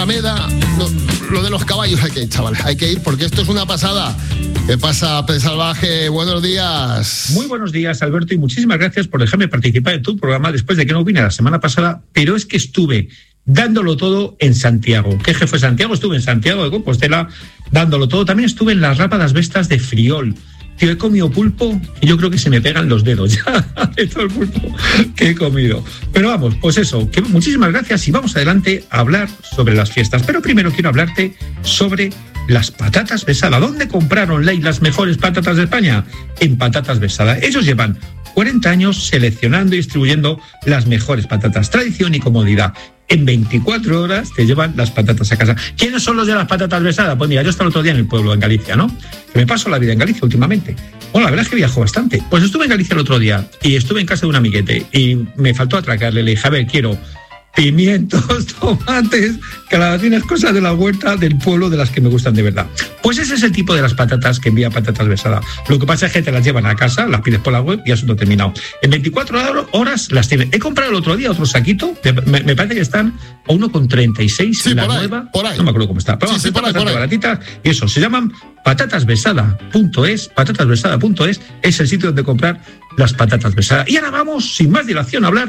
Alameda, lo de los caballos hay que ir, chaval, hay que ir porque esto es una pasada. ¿Qué pasa, Pez Salvaje? Buenos días. Muy buenos días, Alberto, y muchísimas gracias por dejarme participar en tu programa después de que no vine la semana pasada, pero es que estuve dándolo todo en Santiago. ¿Qué jefe Santiago? Estuve en Santiago de Compostela dándolo todo. También estuve en las Rápadas Vestas de Friol. Tío, he comido pulpo y yo creo que se me pegan los dedos ya de todo el pulpo que he comido. Pero vamos, pues eso, que muchísimas gracias y vamos adelante a hablar sobre las fiestas. Pero primero quiero hablarte sobre las patatas Besada. ¿Dónde compraron las mejores patatas de España? En Patatas Besada. Ellos llevan 40 años seleccionando y distribuyendo las mejores patatas. Tradición y comodidad. En 24 horas te llevan las patatas a casa. ¿Quiénes son los de las patatas Besada? Pues mira, yo estaba el otro día en el pueblo, en Galicia, ¿no? Que me paso la vida en Galicia últimamente. Bueno, la verdad es que viajo bastante. Pues estuve en Galicia el otro día y estuve en casa de un amiguete y me faltó atracarle. Le dije, a ver, quiero pimientos, tomates, calabacines, cosas de la huerta del pueblo de las que me gustan de verdad. Pues ese es el tipo de las patatas que envía Patatas Besada. Lo que pasa es que te las llevan a casa, las pides por la web y asunto terminado. En 24 horas las tienen. He comprado el otro día otro saquito, me parece que están a 1,36 sí, la por ahí, nueva. por ahí. No me acuerdo cómo está. Pero sí, por ahí. Baratitas y eso, se llaman patatasbesada.es. Patatasbesada.es es el sitio donde comprar las patatas Besada. Y ahora vamos, sin más dilación, a hablar